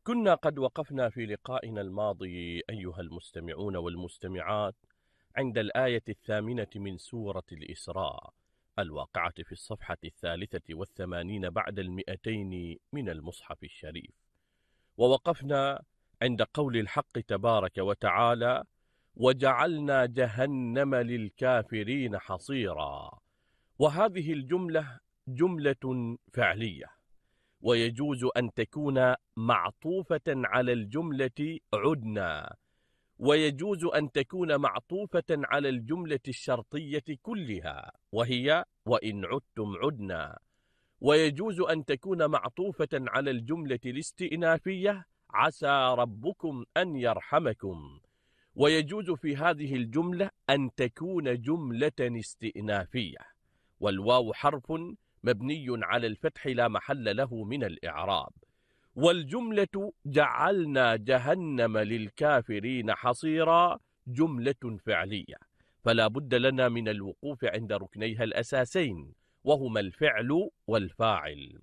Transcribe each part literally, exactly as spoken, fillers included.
كنا قد وقفنا في لقائنا الماضي أيها المستمعون والمستمعات عند الآية الثامنة من سورة الإسراء الواقعة في الصفحة الثالثة والثمانين بعد المئتين من المصحف الشريف، ووقفنا عند قول الحق تبارك وتعالى: وجعلنا جهنم للكافرين حصيرا. وهذه الجملة جملة فعلية، ويجوز أن تكون معطوفة على الجملة عدنا، ويجوز أن تكون معطوفة على الجملة الشرطية كلها وهي وإن عدتم عدنا، ويجوز أن تكون معطوفة على الجملة الاستئنافية عسى ربكم أن يرحمكم، ويجوز في هذه الجملة أن تكون جملة استئنافية، والواو حرف مبني على الفتح لا محل له من الإعراب. والجملة جعلنا جهنم للكافرين حصيرا جملة فعلية، فلا بد لنا من الوقوف عند ركنيها الأساسين وهما الفعل والفاعل.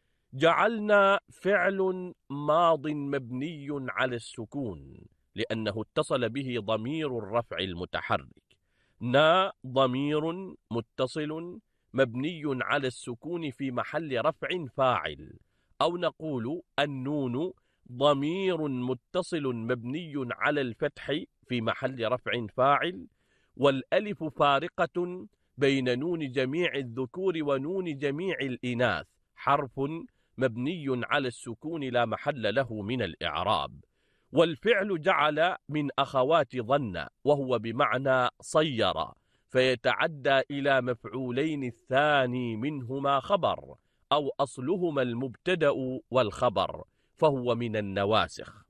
جعلنا فعل ماض مبني على السكون لأنه اتصل به ضمير الرفع المتحرك. نا ضمير متصل مبني على السكون في محل رفع فاعل، أو نقول النون ضمير متصل مبني على الفتح في محل رفع فاعل، والألف فارقة بين نون جميع الذكور ونون جميع الإناث، حرف مبني على السكون لا محل له من الإعراب. والفعل جعل من أخوات ظن وهو بمعنى صير، فيتعدى إلى مفعولين الثاني منهما خبر، أو أصلهما المبتدأ والخبر، فهو من النواسخ.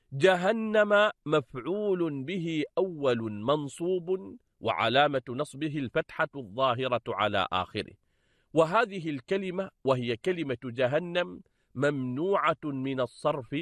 جهنم مفعول به أول منصوب، وعلامة نصبه الفتحة الظاهرة على آخره. وهذه الكلمة وهي كلمة جهنم ممنوعة من الصرف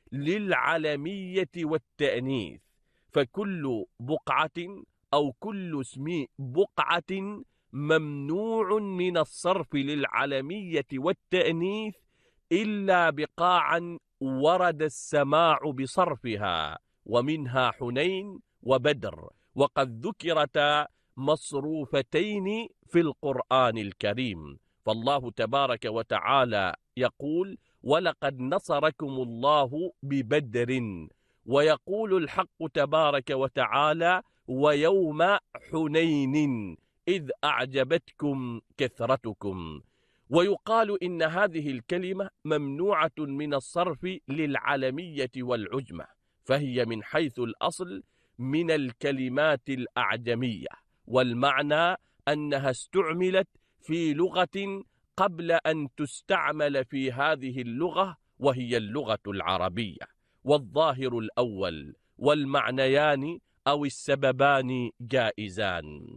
للعلمية والتأنيث، فكل بقعة أو كل اسم بقعة ممنوع من الصرف للعلمية والتأنيث إلا بقاعا ورد السماع بصرفها، ومنها حنين وبدر، وقد ذكرتا مصروفتين في القرآن الكريم. فالله تبارك وتعالى يقول: ولقد نصركم الله ببدر، ويقول الحق تبارك وتعالى: ويوم حنين إذ أعجبتكم كثرتكم. ويقال إن هذه الكلمة ممنوعة من الصرف للعلمية والعجمة، فهي من حيث الأصل من الكلمات الأعجمية، والمعنى أنها استعملت في لغة قبل أن تستعمل في هذه اللغة وهي اللغة العربية. والظاهر الأول، والمعنيان أو السببان جائزان.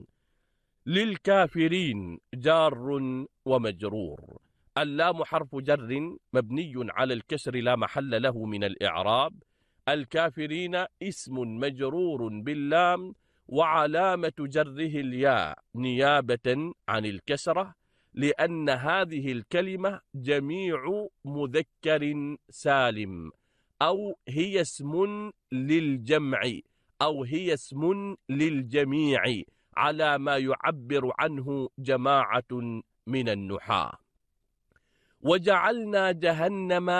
للكافرين جار ومجرور. اللام حرف جر مبني على الكسر لا محل له من الإعراب. الكافرين اسم مجرور باللام، وعلامة جره الياء نيابة عن الكسرة، لأن هذه الكلمة جميع مذكر سالم، أو هي اسم للجمع، أو هي اسم للجميع على ما يعبر عنه جماعة من النحاة. وجعلنا جهنم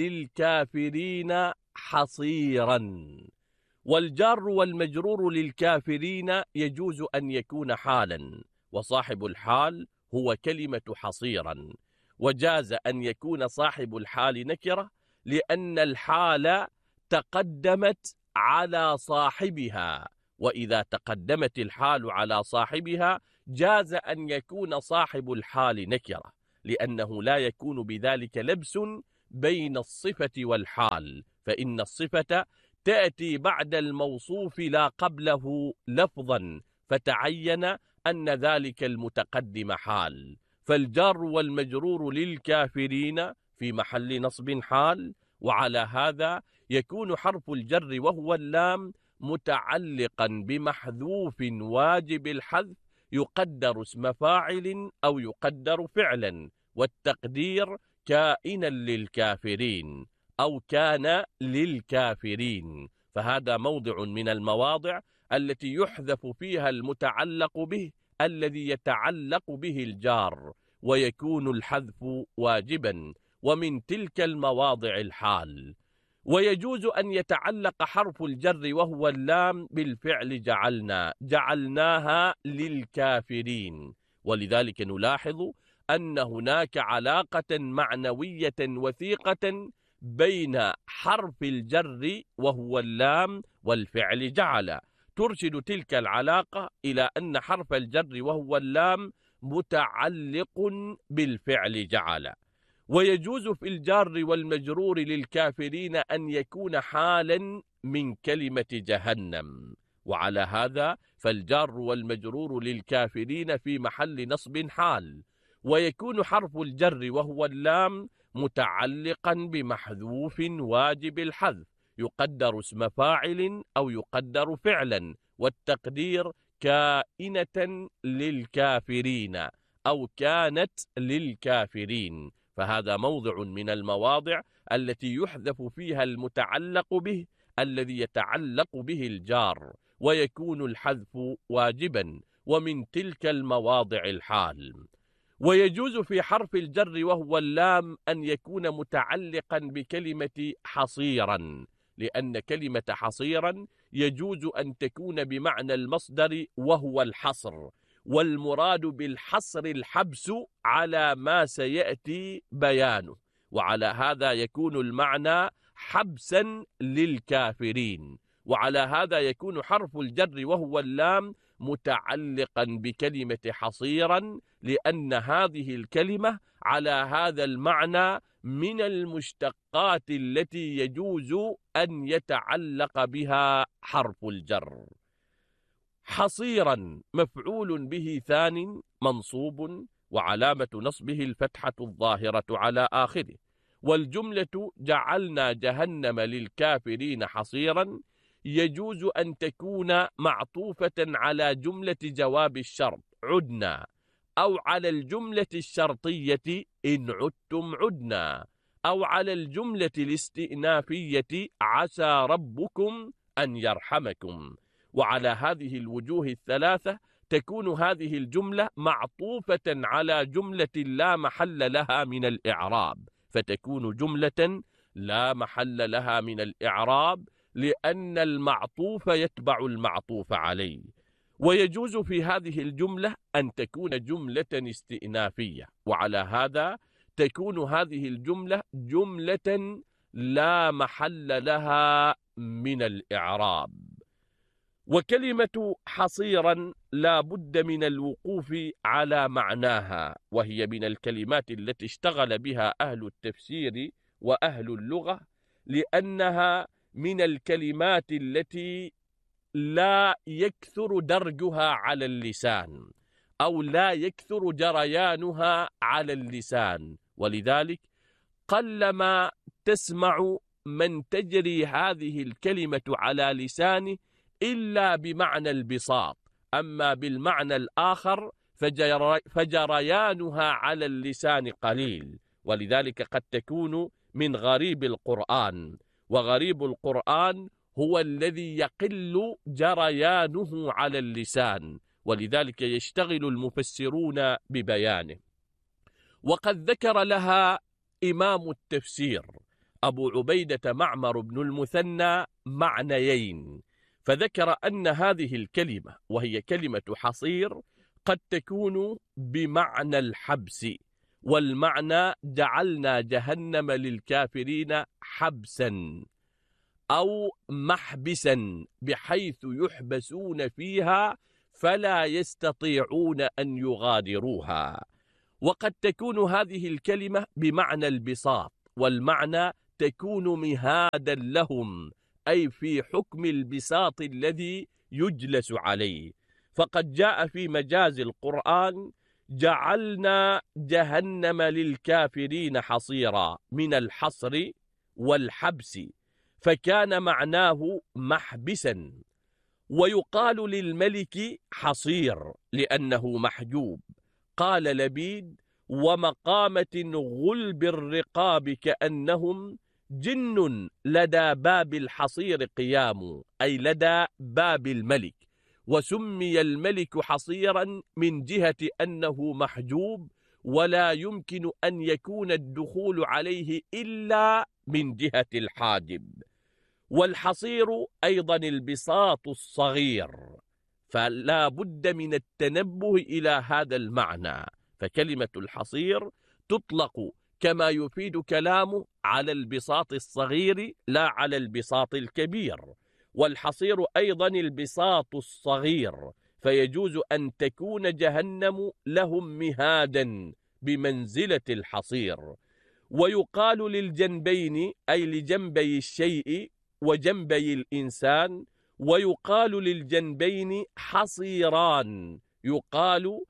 للكافرين حصيرا. والجار والمجرور للكافرين يجوز أن يكون حالا، وصاحب الحال هو كلمة حصيرا. وجاز أن يكون صاحب الحال نكرة، لأن الحال تقدمت على صاحبها، وإذا تقدمت الحال على صاحبها جاز أن يكون صاحب الحال نكرة، لأنه لا يكون بذلك لبس بين الصفة والحال، فإن الصفة تأتي بعد الموصوف لا قبله لفظا، فتعين أن ذلك المتقدم حال. فالجار والمجرور للكافرين في محل نصب حال، وعلى هذا يكون حرف الجر وهو اللام متعلقا بمحذوف واجب الحذف يقدر اسم فاعل أو يقدر فعلا، والتقدير كائنا للكافرين، أو كان للكافرين، فهذا موضع من المواضع التي يحذف فيها المتعلق به الذي يتعلق به الجار، ويكون الحذف واجبا، ومن تلك المواضع الحال. ويجوز أن يتعلق حرف الجر وهو اللام بالفعل جعلنا، جعلناها للكافرين، ولذلك نلاحظ أن هناك علاقة معنوية وثيقة بين حرف الجر وهو اللام والفعل جعل، ترشد تلك العلاقة إلى أن حرف الجر وهو اللام متعلق بالفعل جعل. ويجوز في الجار والمجرور للكافرين أن يكون حالا من كلمة جهنم، وعلى هذا فالجار والمجرور للكافرين في محل نصب حال، ويكون حرف الجر وهو اللام متعلقا بمحذوف واجب الحذف، يقدر اسم فاعل أو يقدر فعلا، والتقدير كائنة للكافرين أو كانت للكافرين، فهذا موضع من المواضع التي يحذف فيها المتعلق به الذي يتعلق به الجار، ويكون الحذف واجبا، ومن تلك المواضع الحال. ويجوز في حرف الجر وهو اللام أن يكون متعلقا بكلمة حصيرا، لأن كلمة حصيرا يجوز أن تكون بمعنى المصدر وهو الحصر، والمراد بالحصر الحبس على ما سيأتي بيانه، وعلى هذا يكون المعنى حبسا للكافرين، وعلى هذا يكون حرف الجر وهو اللام متعلقا بكلمة حصيرا، لأن هذه الكلمة على هذا المعنى من المشتقات التي يجوز أن يتعلق بها حرف الجر. حصيرا مفعول به ثان منصوب، وعلامة نصبه الفتحة الظاهرة على آخره، والجملة جعلنا جهنم للكافرين حصيرا يجوز أن تكون معطوفة على جملة جواب الشرط عدنا، أو على الجملة الشرطية إن عدتم عدنا، أو على الجملة الاستئنافية عسى ربكم أن يرحمكم. وعلى هذه الوجوه الثلاثة تكون هذه الجملة معطوفة على جملة لا محل لها من الإعراب، فتكون جملة لا محل لها من الإعراب، لأن المعطوف يتبع المعطوف عليه. ويجوز في هذه الجملة أن تكون جملة استئنافية، وعلى هذا تكون هذه الجملة جملة لا محل لها من الإعراب. وكلمة حصيرا لا بد من الوقوف على معناها، وهي من الكلمات التي اشتغل بها أهل التفسير وأهل اللغة، لأنها من الكلمات التي لا يكثر درجها على اللسان، أو لا يكثر جريانها على اللسان، ولذلك قلما تسمع من تجري هذه الكلمة على لسانه إلا بمعنى البساط، أما بالمعنى الآخر فجري فجريانها على اللسان قليل، ولذلك قد تكون من غريب القرآن، وغريب القرآن هو الذي يقل جريانه على اللسان، ولذلك يشتغل المفسرون ببيانه. وقد ذكر لها إمام التفسير أبو عبيدة معمر بن المثنى معنيين، فذكر أن هذه الكلمة وهي كلمة حصير قد تكون بمعنى الحبس، والمعنى جعلنا جهنم للكافرين حبسا أو محبسا، بحيث يحبسون فيها فلا يستطيعون أن يغادروها. وقد تكون هذه الكلمة بمعنى البساط، والمعنى تكون مهادا لهم، أي في حكم البساط الذي يجلس عليه. فقد جاء في مجاز القرآن جعلنا جهنم للكافرين حصيرا من الحصر والحبس، فكان معناه محبسا. ويقال للملك حصير لأنه محجوب. قال لبيد: ومقامة غلب الرقاب كأنهم جن لدى باب الحصير قيام، أي لدى باب الملك، وسمي الملك حصيرا من جهة أنه محجوب ولا يمكن أن يكون الدخول عليه إلا من جهة الحاجب. والحصير أيضا البساط الصغير، فلا بد من التنبه إلى هذا المعنى. فكلمة الحصير تطلق كما يفيد كلامه على البساط الصغير لا على البساط الكبير. والحصير أيضا البساط الصغير، فيجوز أن تكون جهنم لهم مهادا بمنزلة الحصير. ويقال للجنبين أي لجنبي الشيء وجنبي الإنسان، ويقال للجنبين حصيران، يقال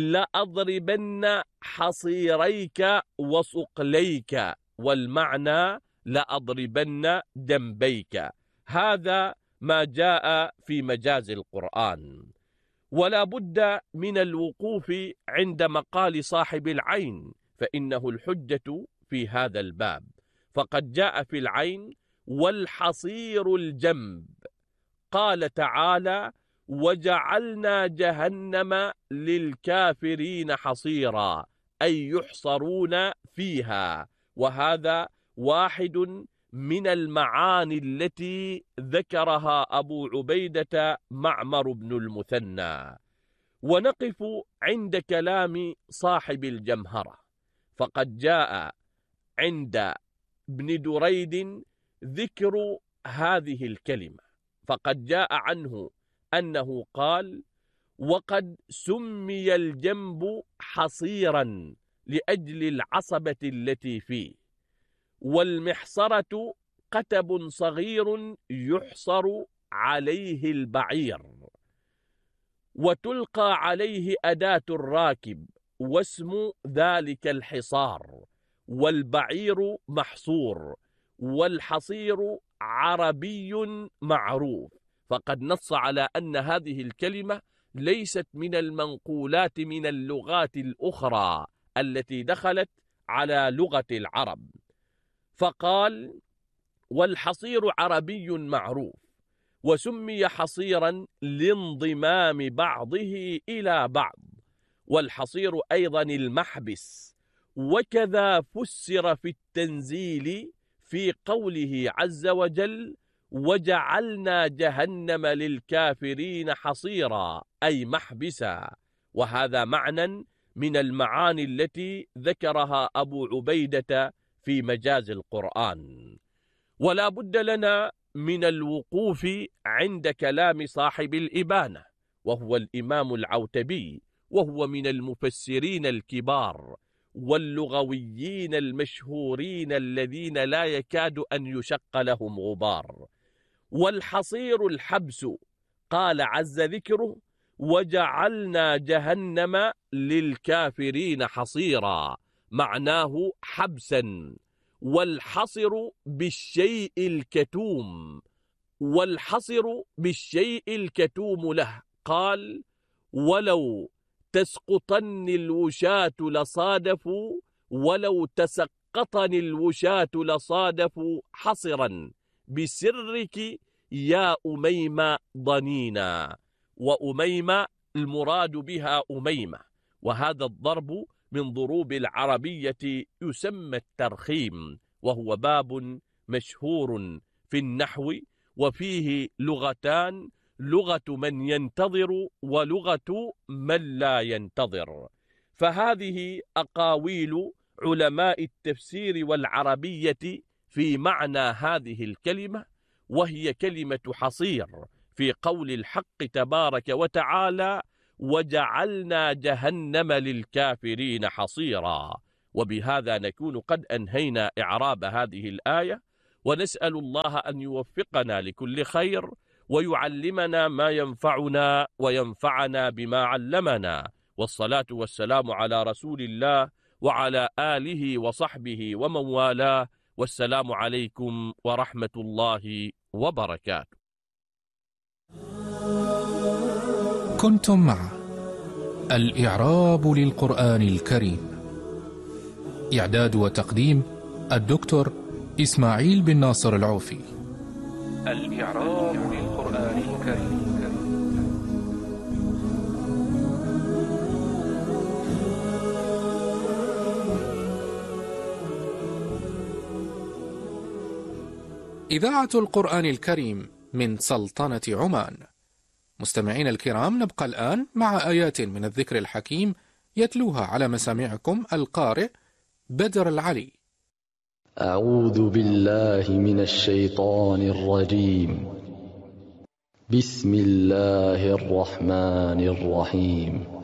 لأضربن حصيريك وصقليك، والمعنى لأضربن جنبيك. هذا ما جاء في مجاز القرآن. ولا بد من الوقوف عند مقال صاحب العين، فإنه الحجة في هذا الباب. فقد جاء في العين والحصير الجنب. قال تعالى: وجعلنا جهنم للكافرين حصيرا، أي يحصرون فيها. وهذا واحد من المعاني التي ذكرها أبو عبيدة معمر بن المثنى. ونقف عند كلام صاحب الجمهرة، فقد جاء عند ابن دريد ذكر هذه الكلمة، فقد جاء عنه أنه قال: وقد سمي الجنب حصيرا لأجل العصبة التي فيه، والمحصرة قتب صغير يحصر عليه البعير، وتلقى عليه أداة الراكب، واسم ذلك الحصار، والبعير محصور، والحصير عربي معروف. فقد نص على أن هذه الكلمة ليست من المنقولات من اللغات الأخرى التي دخلت على لغة العرب. فقال: والحصير عربي معروف، وسمي حصيرا لانضمام بعضه إلى بعض. والحصير أيضا المحبس. وكذا فسر في التنزيل في قوله عز وجل: وجعلنا جهنم للكافرين حصيرا، أي محبسا. وهذا معنى من المعاني التي ذكرها أبو عبيدة في مجاز القرآن. ولا بد لنا من الوقوف عند كلام صاحب الإبانة، وهو الإمام العوتبي، وهو من المفسرين الكبار واللغويين المشهورين الذين لا يكاد أن يشق لهم غبار. والحصير الحبس، قال عز ذكره: وجعلنا جهنم للكافرين حصيرا، معناه حبسا. والحصر بالشيء الكتوم، والحصر بالشيء الكتوم له. قال: ولو تسقطن الوشاة لصادفوا، ولو تسقطن الوشاة لصادفوا حصرا بسرك يا أميمة ضنينا. وأميمة المراد بها أميمة، وهذا الضرب من ضروب العربية يسمى الترخيم، وهو باب مشهور في النحو، وفيه لغتان: لغة من ينتظر ولغة من لا ينتظر. فهذه أقاويل علماء التفسير والعربية في معنى هذه الكلمة، وهي كلمة حصير في قول الحق تبارك وتعالى: وجعلنا جهنم للكافرين حصيرا. وبهذا نكون قد أنهينا إعراب هذه الآية، ونسأل الله أن يوفقنا لكل خير، ويعلمنا ما ينفعنا وينفعنا بما علمنا. والصلاة والسلام على رسول الله وعلى آله وصحبه ومن والاه، والسلام عليكم ورحمة الله وبركاته. كنتم مع الإعراب للقرآن الكريم، إعداد وتقديم الدكتور إسماعيل بن ناصر العوفي. الإعراب للقرآن الكريم. إذاعة القرآن الكريم من سلطنة عمان. مستمعين الكرام، نبقى الآن مع آيات من الذكر الحكيم يتلوها على مسامعكم القارئ بدر العلي. أعوذ بالله من الشيطان الرجيم. بسم الله الرحمن الرحيم.